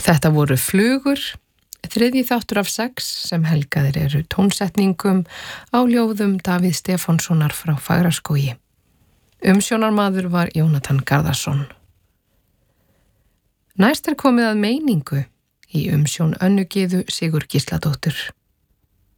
Þetta voru Flugur, þriðji þáttur af 6 sem helgaðir eru tónsetningum á ljóðum Davíð Stefánssonar frá Fagraskógi. Umsjónarmaður var Jónatan Garðarsson. Næst komið að meiningu í umsjón Önnu Gyðu Sigurgísladóttur.